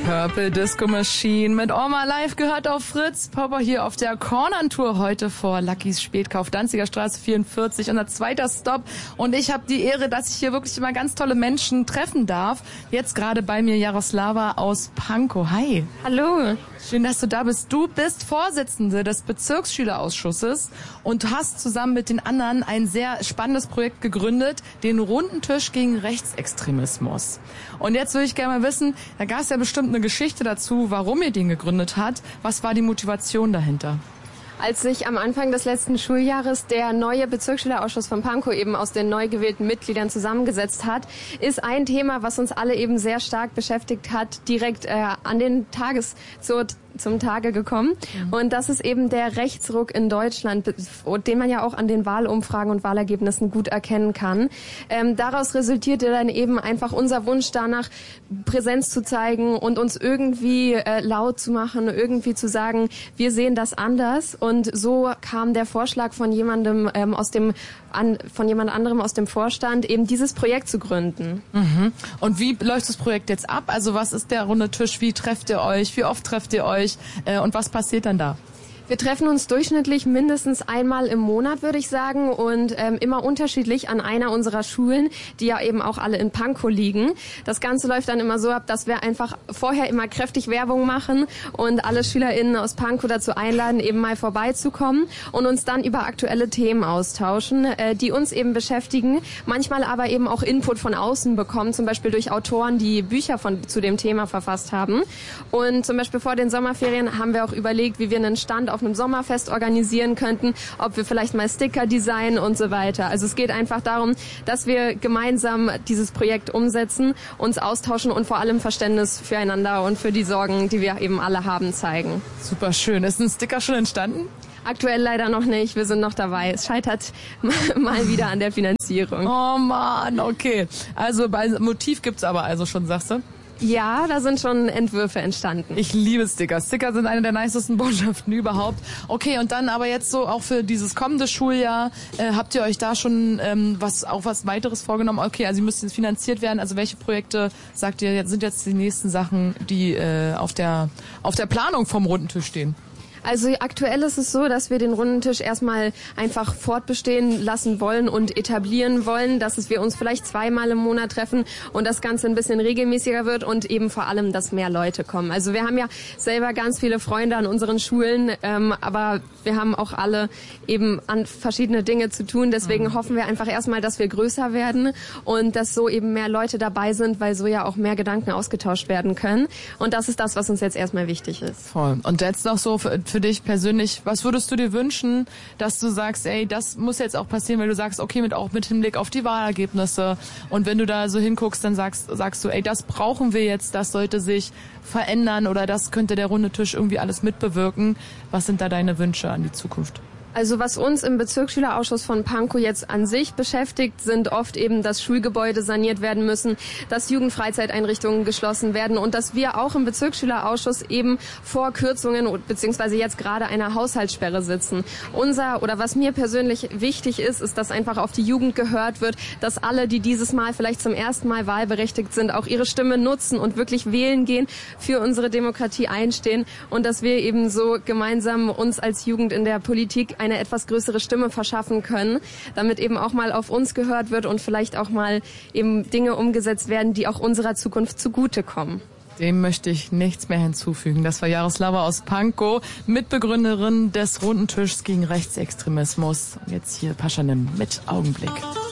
Purple Disco Machine mit All My Life gehört auf Fritz. Popper hier auf der Cornern-Tour heute vor Luckys Spätkauf, Danziger Straße 44, unser zweiter Stop. Und ich habe die Ehre, dass ich hier wirklich immer ganz tolle Menschen treffen darf. Jetzt gerade bei mir Jaroslava aus Pankow. Hi. Hallo. Schön, dass du da bist. Du bist Vorsitzende des Bezirksschülerausschusses und hast zusammen mit den anderen ein sehr spannendes Projekt gegründet, den Runden Tisch gegen Rechtsextremismus. Und jetzt würde ich gerne mal wissen, da gab es ja bestimmt eine Geschichte dazu, warum ihr den gegründet habt. Was war die Motivation dahinter? Als sich am Anfang des letzten Schuljahres der neue Bezirksschülerausschuss von Pankow eben aus den neu gewählten Mitgliedern zusammengesetzt hat, ist ein Thema, was uns alle eben sehr stark beschäftigt hat, direkt an den zum Tage gekommen. Und das ist eben der Rechtsruck in Deutschland, den man ja auch an den Wahlumfragen und Wahlergebnissen gut erkennen kann. Daraus resultierte dann eben einfach unser Wunsch danach, Präsenz zu zeigen und uns irgendwie laut zu machen, irgendwie zu sagen, wir sehen das anders. Und so kam der Vorschlag von jemandem von jemand anderem aus dem Vorstand, eben dieses Projekt zu gründen. Mhm. Und wie läuft das Projekt jetzt ab? Also was ist der runde Tisch? Wie trefft ihr euch? Wie oft trefft ihr euch? Und was passiert dann da? Wir treffen uns durchschnittlich mindestens einmal im Monat, würde ich sagen, und immer unterschiedlich an einer unserer Schulen, die ja eben auch alle in Pankow liegen. Das Ganze läuft dann immer so ab, dass wir einfach vorher immer kräftig Werbung machen und alle SchülerInnen aus Pankow dazu einladen, eben mal vorbeizukommen und uns dann über aktuelle Themen austauschen, die uns eben beschäftigen, manchmal aber eben auch Input von außen bekommen, zum Beispiel durch Autoren, die Bücher zu dem Thema verfasst haben. Und zum Beispiel vor den Sommerferien haben wir auch überlegt, wie wir einen Stand auf einem Sommerfest organisieren könnten, ob wir vielleicht mal Sticker designen und so weiter. Also es geht einfach darum, dass wir gemeinsam dieses Projekt umsetzen, uns austauschen und vor allem Verständnis füreinander und für die Sorgen, die wir eben alle haben, zeigen. Super schön. Ist ein Sticker schon entstanden? Aktuell leider noch nicht, wir sind noch dabei. Es scheitert mal wieder an der Finanzierung. Oh Mann, okay. Also bei Motiv gibt's aber also schon, sagst du? Ja, da sind schon Entwürfe entstanden. Ich liebe Sticker. Sticker sind eine der nicesten Botschaften überhaupt. Okay, und dann aber jetzt so auch für dieses kommende Schuljahr, habt ihr euch da schon was weiteres vorgenommen? Okay, also sie müssen jetzt finanziert werden. Also welche Projekte, sagt ihr, sind jetzt die nächsten Sachen, die auf der Planung vom Runden Tisch stehen? Also aktuell ist es so, dass wir den Runden Tisch erstmal einfach fortbestehen lassen wollen und etablieren wollen, dass wir uns vielleicht zweimal im Monat treffen und das Ganze ein bisschen regelmäßiger wird und eben vor allem, dass mehr Leute kommen. Also wir haben ja selber ganz viele Freunde an unseren Schulen, aber wir haben auch alle eben an verschiedene Dinge zu tun. Deswegen hoffen wir einfach erstmal, dass wir größer werden und dass so eben mehr Leute dabei sind, weil so ja auch mehr Gedanken ausgetauscht werden können. Und das ist das, was uns jetzt erstmal wichtig ist. Voll. Und jetzt noch so für dich persönlich, was würdest du dir wünschen, dass du sagst, ey, das muss jetzt auch passieren, weil du sagst, okay, auch mit Hinblick auf die Wahlergebnisse und wenn du da so hinguckst, dann sagst du, ey, das brauchen wir jetzt, das sollte sich verändern oder das könnte der runde Tisch irgendwie alles mitbewirken. Was sind da deine Wünsche an die Zukunft? Also was uns im Bezirksschülerausschuss von Pankow jetzt an sich beschäftigt, sind oft eben, dass Schulgebäude saniert werden müssen, dass Jugendfreizeiteinrichtungen geschlossen werden und dass wir auch im Bezirksschülerausschuss eben vor Kürzungen beziehungsweise jetzt gerade einer Haushaltssperre sitzen. Was mir persönlich wichtig ist, dass einfach auf die Jugend gehört wird, dass alle, die dieses Mal vielleicht zum ersten Mal wahlberechtigt sind, auch ihre Stimme nutzen und wirklich wählen gehen, für unsere Demokratie einstehen und dass wir eben so gemeinsam uns als Jugend in der Politik eine etwas größere Stimme verschaffen können, damit eben auch mal auf uns gehört wird und vielleicht auch mal eben Dinge umgesetzt werden, die auch unserer Zukunft zugutekommen. Dem möchte ich nichts mehr hinzufügen. Das war Jaroslava aus Pankow, Mitbegründerin des Runden Tischs gegen Rechtsextremismus. Und jetzt hier Paschanim mit Augenblick.